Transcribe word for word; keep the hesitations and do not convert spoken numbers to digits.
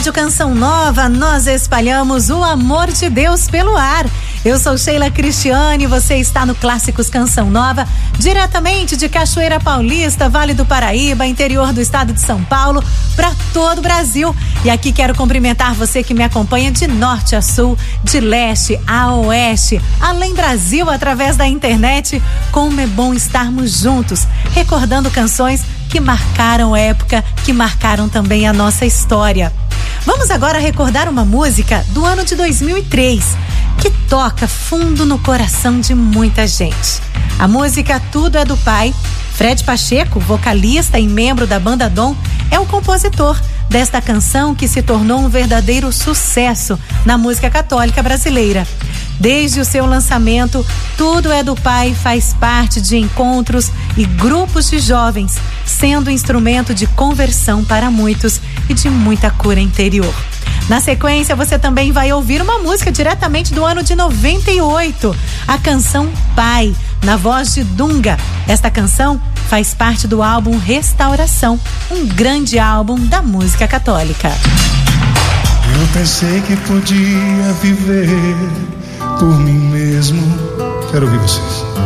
Rádio Canção Nova, nós espalhamos o amor de Deus pelo ar. Eu sou Sheila Cristiane, você está no Clássicos Canção Nova, diretamente de Cachoeira Paulista, Vale do Paraíba, interior do estado de São Paulo, para todo o Brasil. E aqui quero cumprimentar você que me acompanha de norte a sul, de leste a oeste, além Brasil, através da internet. Como é bom estarmos juntos, recordando canções que marcaram época, que marcaram também a nossa história. Vamos agora recordar uma música do ano de dois mil e três, que toca fundo no coração de muita gente. A música Tudo é do Pai. Fred Pacheco, vocalista e membro da banda Dom, é o compositor desta canção que se tornou um verdadeiro sucesso na música católica brasileira. Desde o seu lançamento, Tudo é do Pai faz parte de encontros e grupos de jovens, sendo instrumento de conversão para muitos e de muita cura interior. Na sequência, você também vai ouvir uma música diretamente do ano de noventa e oito, a canção Pai, na voz de Dunga. Esta canção faz parte do álbum Restauração, um grande álbum da música católica. Eu pensei que podia viver por mim mesmo. Quero ouvir vocês.